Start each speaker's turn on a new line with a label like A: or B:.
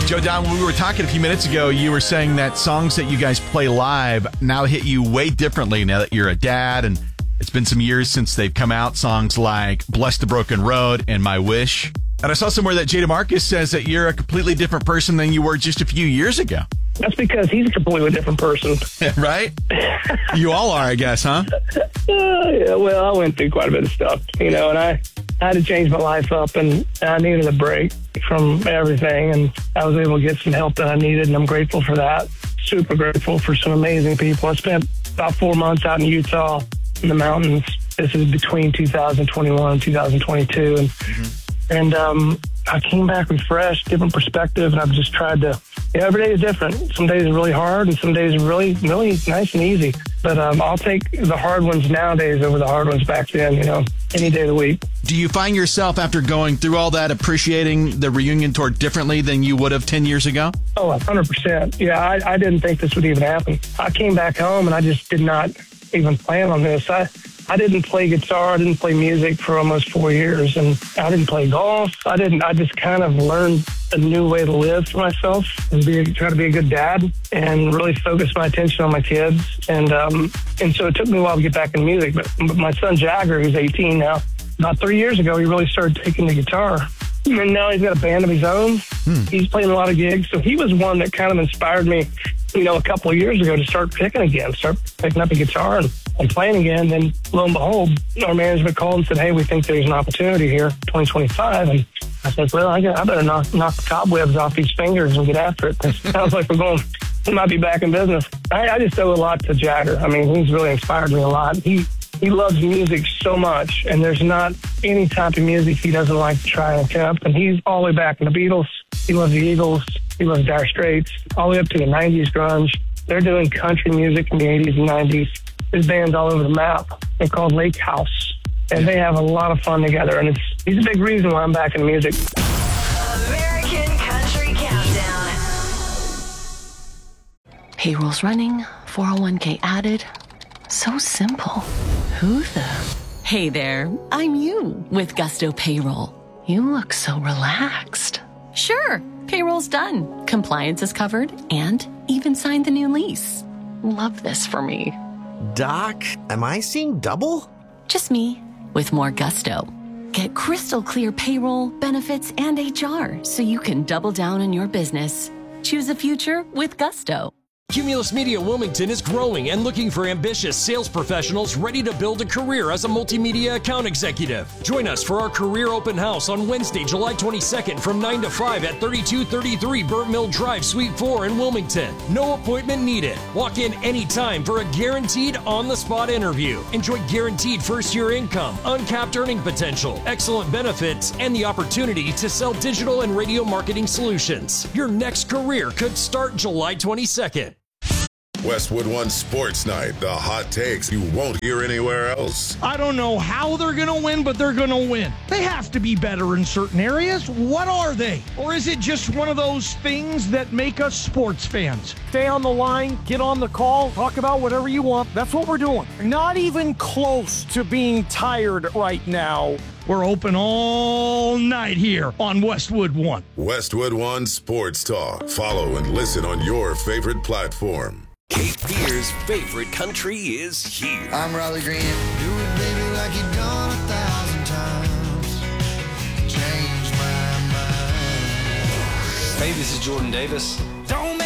A: Joe Don, when we were talking a few minutes ago, you were saying that songs that you guys play live now hit you way differently now that you're a dad, and it's been some years since they've come out. Songs like Bless the Broken Road and My Wish. And I saw somewhere that Jada Marcus says that you're a completely different person than you were just a few years ago.
B: That's because he's a completely different person.
A: Right? You all are, I guess, huh?
B: Yeah, well, I went through quite a bit of stuff, and I had to change my life up, and I needed a break from everything, and I was able to get some help that I needed, and I'm grateful for that. Super grateful for some amazing people. I spent about 4 months out in Utah in the mountains. This is between 2021 and 2022, and I came back refreshed, different perspective, and I've just tried to, every day is different. Some days are really hard, and some days are really, really nice and easy. But I'll take the hard ones nowadays over the hard ones back then, any day of the week.
A: Do you find yourself, after going through all that, appreciating the reunion tour differently than you would have 10 years ago?
B: Oh, 100%. Yeah, I didn't think this would even happen. I came back home, and I just did not even plan on this. I didn't play guitar. I didn't play music for almost 4 years, and I didn't play golf. I just kind of learned a new way to live for myself and try to be a good dad and really focus my attention on my kids. And so it took me a while to get back in music. But my son Jagger, who's 18 now, about 3 years ago, he really started taking the guitar. And now he's got a band of his own. He's playing a lot of gigs. So he was one that kind of inspired me, a couple of years ago to start picking up a guitar and playing again. Then lo and behold, our management called and said, hey, we think there's an opportunity here, 2025. And I said, well, I better knock the cobwebs off these fingers and get after it. It sounds like we might be back in business. I just owe a lot to Jagger. I mean, he's really inspired me a lot. He loves music so much, and there's not any type of music he doesn't like to try and attempt. And he's all the way back in the Beatles. He loves the Eagles. He loves Dire Straits, all the way up to the 90s grunge. They're doing country music in the 80s and 90s. His band's all over the map. They're called Lake House, and they have a lot of fun together. And he's a big reason why I'm back in music.
C: American Country Countdown.
D: Payroll's running, 401k added. So simple. Who the? Hey there, I'm you with Gusto Payroll. You look so relaxed. Sure, payroll's done. Compliance is covered and even signed the new lease. Love this for me.
E: Doc, am I seeing double?
D: Just me with more gusto. Get crystal clear payroll, benefits, and HR so you can double down on your business. Choose a future with Gusto.
F: Cumulus Media Wilmington is growing and looking for ambitious sales professionals ready to build a career as a multimedia account executive. Join us for our career open house on Wednesday, July 22nd from 9 to 5 at 3233 Burnt Mill Drive, Suite 4 in Wilmington. No appointment needed. Walk in anytime for a guaranteed on-the-spot interview. Enjoy guaranteed first-year income, uncapped earning potential, excellent benefits, and the opportunity to sell digital and radio marketing solutions. Your next career could start July 22nd.
G: Westwood One Sports Night, the hot takes you won't hear anywhere else.
H: I don't know how they're going to win, but they're going to win. They have to be better in certain areas. What are they? Or is it just one of those things that make us sports fans? Stay on the line, get on the call, talk about whatever you want. That's what we're doing. Not even close to being tired right now. We're open all night here on Westwood One.
G: Westwood One Sports Talk. Follow and listen on your favorite platform.
I: Cape Fear's favorite country is here.
J: I'm Riley Green. Do it, baby, like you've done 1,000 times. Change my mind.
K: Hey, this is Jordan Davis.
J: Don't